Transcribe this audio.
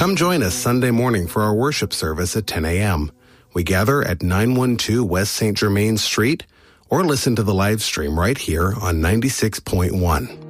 Come join us Sunday morning for our worship service at 10 a.m. We gather at 912 West St. Germain Street or listen to the live stream right here on 96.1.